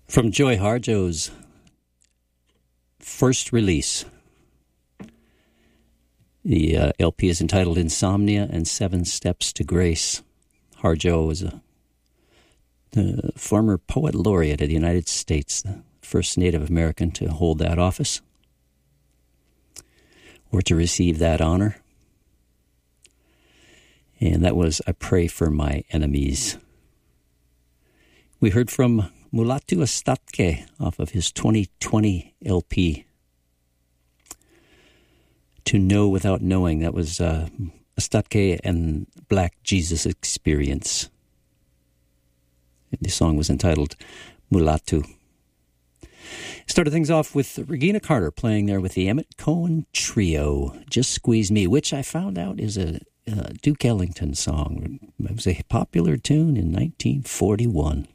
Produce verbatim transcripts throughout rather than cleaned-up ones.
From Joy Harjo's first release, the uh, L P is entitled Insomnia and Seven Steps to Grace. Harjo was a the former poet laureate of the United States, the first Native American to hold that office or to receive that honor. And that was I Pray for My Enemies. We heard from Mulatu Astatke off of his twenty twenty L P, To Know Without Knowing. That was uh, Astatke and Black Jesus Experience. The song was entitled Mulatu. Started things off with Regina Carter playing there with the Emmett Cohen Trio, Just Squeeze Me, which I found out is a, a Duke Ellington song. It was a popular tune in nineteen forty-one.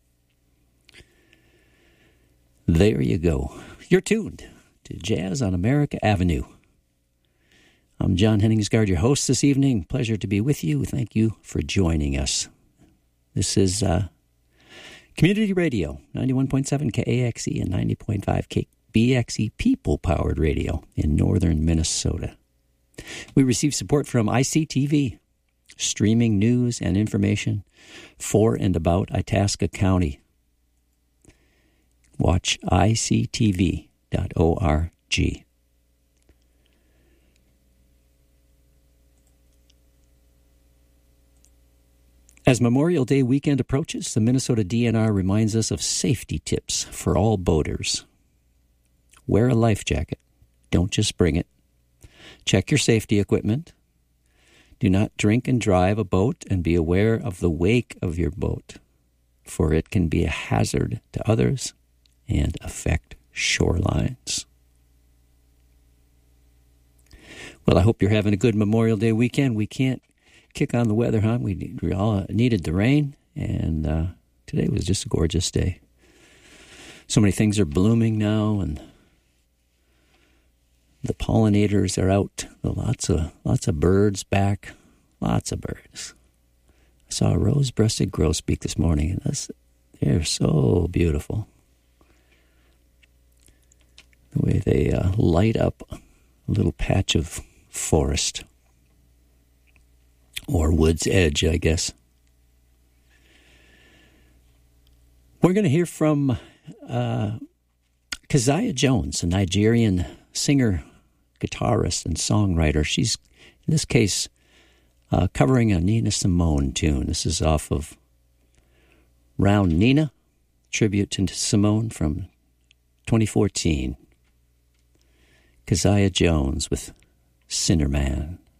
There you go. You're tuned to Jazz on America Avenue. I'm John Henningsgaard, your host this evening. Pleasure to be with you. Thank you for joining us. This is uh, Community Radio, ninety-one point seven K A X E and ninety point five K B X E People-Powered Radio in northern Minnesota. We receive support from I C T V, streaming news and information for and about Itasca County. Watch I C T V dot org. As Memorial Day weekend approaches, the Minnesota D N R reminds us of safety tips for all boaters. Wear a life jacket. Don't just bring it. Check your safety equipment. Do not drink and drive a boat, and be aware of the wake of your boat, for it can be a hazard to others and affect shorelines. Well, I hope you're having a good Memorial Day weekend. We can't kick on the weather, huh? We, we all needed the rain, and uh, today was just a gorgeous day. So many things are blooming now, and the pollinators are out. Lots of lots of birds back. Lots of birds. I saw a rose-breasted grosbeak this morning, and that's, they're so beautiful. The way they uh, light up a little patch of forest. Or wood's edge, I guess. We're going to hear from uh, Keziah Jones, a Nigerian singer, guitarist, and songwriter. She's, in this case, uh, covering a Nina Simone tune. This is off of Round Nina, tribute to Simone from twenty fourteen. Keziah Jones with Sinner Man.